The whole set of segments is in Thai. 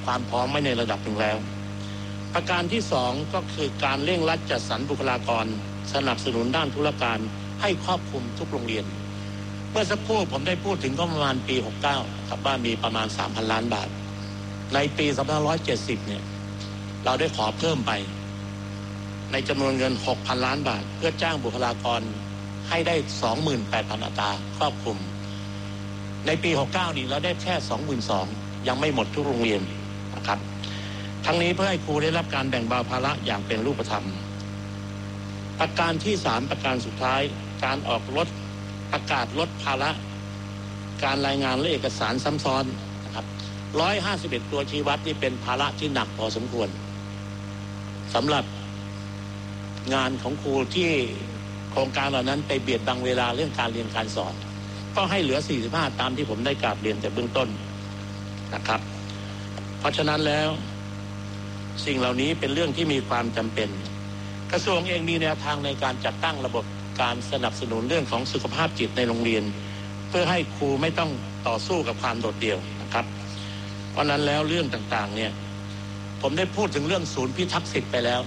ความพร้อมไม่ในระดับหนึ่งแล้วประการที่2ก็คือการเร่งรัดจัดสรรบุคลากรสนับสนุนด้านธุรการให้ครอบคลุมทุกโรงเรียนเมื่อสักครู่ผมได้พูดถึงก็ประมาณปี69ครับว่ามีประมาณ 3,000 ล้านบาทในปี2570เนี่ยเราได้ขอเพิ่มไปในจำนวนเงิน 6,000 ล้านบาทเพื่อจ้างบุคลากรให้ได้ 28,000 อัตราครอบคลุมในปี69นี้เราได้แค่ 22,000 ยังไม่หมดทุกโรงเรียนนะครับทั้งนี้เพื่อให้ครูได้รับการแบ่งเบาภาระอย่างเป็นรูปธรรมประการที่3ประการสุดท้ายการออกประกาศลดภาระการรายงานและเอกสารซ้ำซ้อนนะครับ151ตัวชี้วัดนี่เป็นภาระที่หนักพอสมควรสำหรับงานของครูที่โครงการเหล่านั้นไปเบียดบังเวลาเรื่องการเรียนการสอนก็ให้เหลือ45ตามที่ผมได้กราบเรียนแต่เบื้องต้นนะครับเพราะฉะนั้นแล้วสิ่งเหล่านี้เป็นเรื่องที่มีความจำเป็นกระทรวงเองมีแนวทางในการจัดตั้งระบบการสนับสนุนเรื่องของสุขภาพจิตในโรงเรียนเพื่อให้ครูไม่ต้องต่อสู้กับความโดดเดี่ยวนะครับเพราะนั้นแล้วเรื่องต่างๆเนี่ยผมได้พูดถึงเรื่องศูนย์พิทักษ์สิทธิ์ไปแล้ว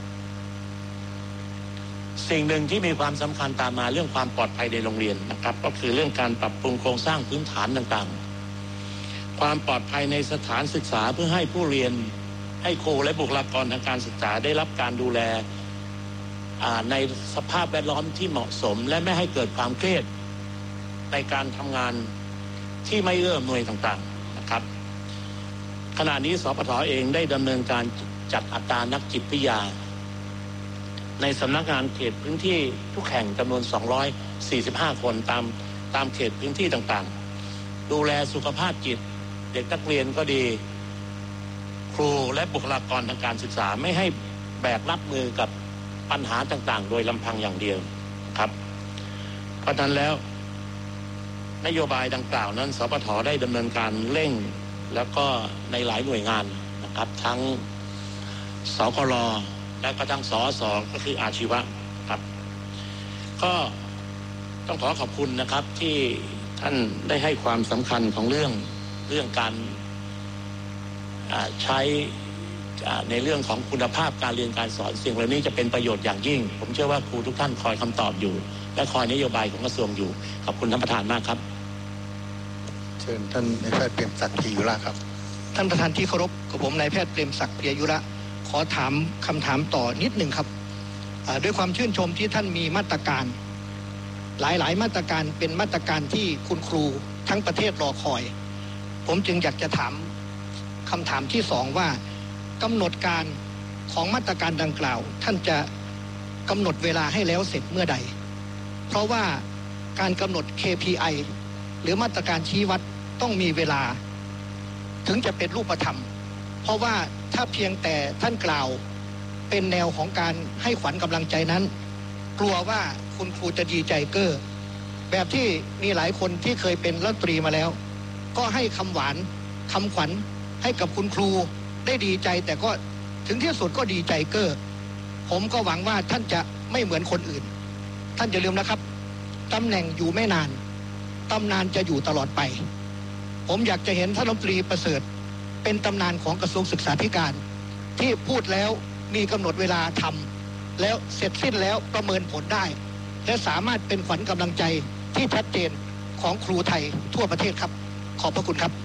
สิ่งหนึ่งที่มีความสำคัญตามมาเรื่องความปลอดภัยในโรงเรียนนะครับก็คือเรื่องการปรับปรุงโครงสร้างพื้นฐานต่างๆความปลอดภัยในสถานศึกษาเพื่อให้ผู้เรียนให้ครูและบุคลากรทางการศึกษาได้รับการดูแลในสภาพแวดล้อมที่เหมาะสมและไม่ให้เกิดความเครียดในการทำงานที่ไม่เอื้ออำนวยต่างๆนะครับขณะนี้สปท.เองได้ดำเนินการจัดอัตรานักจิตวิทยาในสำนักงานเขตพื้นที่ทุกแห่งจำนวน245คนตามเขตพื้นที่ต่างๆดูแลสุขภาพจิตเด็กนักเรียนก็ดีครูและบุคลากรทางการศึกษาไม่ให้แบกรับมือกับปัญหาต่างๆโดยลำพังอย่างเดียวครับเพราะฉะนั้นแล้วนโยบายดังกล่าวนั้นสปท.ได้ดำเนินการเร่งแล้วก็ในหลายหน่วยงานนะครับทั้งสกล.และก็ทั้งสส.ก็คืออาชีวะครับก็ต้องขอบคุณนะครับที่ท่านได้ให้ความสำคัญของเรื่องการใช้ในเรื่องของคุณภาพการเรียนการสอนสิ่งเหล่านี้จะเป็นประโยชน์อย่างยิ่งผมเชื่อว่าครูทุกท่านคอยคำตอบอยู่และคอยนโยบายของกระทรวงอยู่ขอบคุณท่านประธานมากครับเชิญท่านนายแพทย์เปรมศักดิ์ เพียยุระครับท่านประธานที่เคารพกับผมนายแพทย์เปรมศักดิ์ เพียยุระขอถามคำถามต่อนิดหนึ่งครับด้วยความชื่นชมที่ท่านมีมาตรการหลายมาตรการเป็นมาตรการที่คุณครูทั้งประเทศรอคอยผมจึงอยากจะถามคำถามที่2ว่ากำหนดการของมาตรการดังกล่าวท่านจะกำหนดเวลาให้แล้วเสร็จเมื่อใดเพราะว่าการกำหนด KPI หรือมาตรการชี้วัดต้องมีเวลาถึงจะเป็นรูปธรรมเพราะว่าถ้าเพียงแต่ท่านกล่าวเป็นแนวของการให้ขวัญกำลังใจนั้นกลัวว่าคุณครูจะดีใจเก้อแบบที่มีหลายคนที่เคยเป็นรัฐมนตรีมาแล้วก็ให้คำหวานคำขวัญให้กับคุณครูได้ดีใจแต่ก็ถึงที่สุดก็ดีใจเก้อผมก็หวังว่าท่านจะไม่เหมือนคนอื่นท่านอย่าลืมนะครับตำแหน่งอยู่ไม่นานตำนานจะอยู่ตลอดไปผมอยากจะเห็นท่านรัฐมนตรีประเสริฐเป็นตำนานของกระทรวงศึกษาธิการที่พูดแล้วมีกำหนดเวลาทำแล้วเสร็จสิ้นแล้วประเมินผลได้และสามารถเป็นขวัญกำลังใจที่ชัดเจนของครูไทยทั่วประเทศครับขอบพระคุณครับ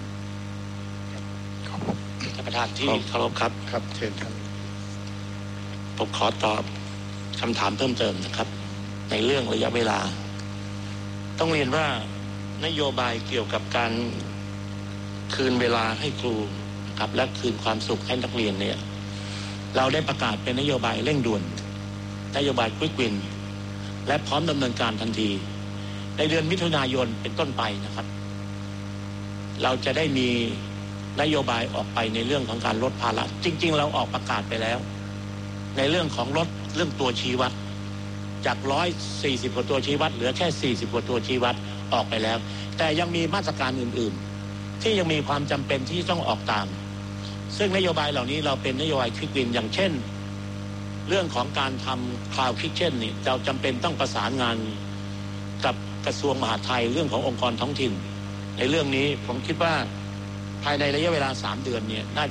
ท่านประธานที่เคารพครับครับเชิญครับผมขอตอบคำถามเพิ่มเติมนะครับในเรื่องระยะเวลาต้องเรียนว่านโยบายเกี่ยวกับการคืนเวลาให้ครูนะครับและคืนความสุขให้นักเรียนเนี่ยเราได้ประกาศเป็นนโยบายเร่งด่วนนโยบายควิกวินและพร้อมดำเนินการทันทีในเดือนมิถุนายนเป็นต้นไปนะครับเราจะได้มีนโยบายออกไปในเรื่องของการลดภาระจริงๆเราออกประกาศไปแล้วในเรื่องของลดเรื่องตัวชี้วัดจาก140กว่าตัวชี้วัดเหลือแค่40กว่าตัวชี้วัดออกไปแล้วแต่ยังมีมาตรการอื่นๆที่ยังมีความจำเป็นที่ต้องออกตามซึ่งนโยบายเหล่านี้เราเป็นนโยบายควิกวินอย่างเช่นเรื่องของการทำคลาวด์คิทเช่นนี่เราจำเป็นต้องประสานงานกับกระทรวงมหาดไทยเรื่องขององค์กรท้องถิ่นในเรื่องนี้ผมคิดว่าภายในระยะเวลา3 เดือนเนี่ยน่า